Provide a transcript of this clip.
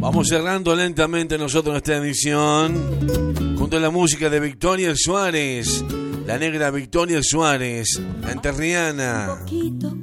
Vamos cerrando lentamente nosotros esta edición junto a la música de Victoria Suárez, la negra Victoria Suárez, la enterriana. Un poquito